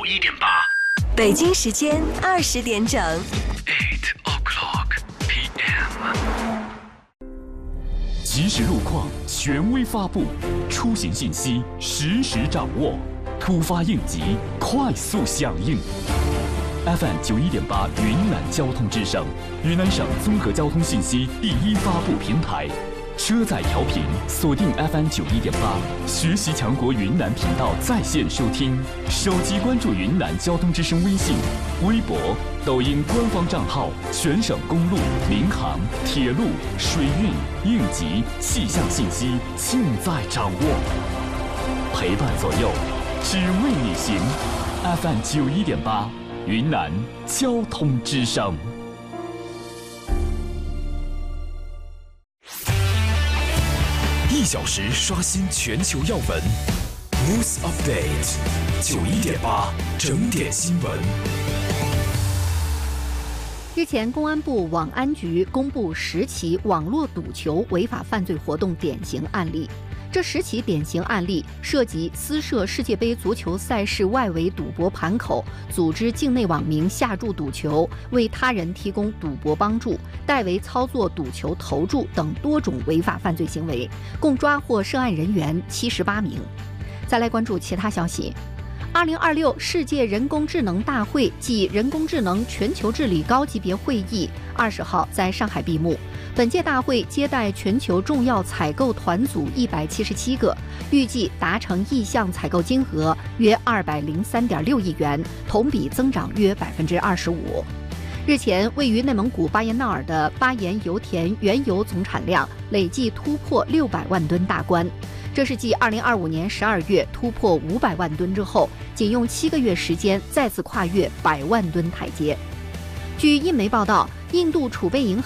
91.8， 北京时间20点整。 8 o'clock p.m. 即时路况权威发布，出行信息实时掌握，突发应急快速响应。FM 91.8云南交通之声，云南省综合交通信息第一发布平台。车载调频锁定 FM 91.8，学习强国云南频道在线收听，手机关注云南交通之声微信、微博、抖音官方账号，全省公路、民航、铁路、水运、应急、气象信息尽在掌握，陪伴左右，只为你行。FM 91.8，云南交通之声。 1小时刷新全球要闻 ，News Update 91.8整点新闻。 日前，公安部网安局公布10起网络赌球违法犯罪活动典型案例。这10起典型案例涉及私设世界杯足球赛事外围赌博盘口，组织境内网民下注赌球，为他人提供赌博帮助，代为操作赌球投注等多种违法犯罪行为，共抓获涉案人员78名。再来关注其他消息。2026世界人工智能大会暨人工智能全球治理高级别会议20号在上海闭幕。本届大会接待全球重要采购团组177个，预计达成意向采购金额约203.6亿元，同比增长约25%。日前，位于内蒙古巴彦淖尔的巴彦油田原油总产量累计突破600万吨大关，这是继2025年12月突破500万吨之后，仅用7个月时间再次跨越100万吨台阶。据印媒报道，印度储备银行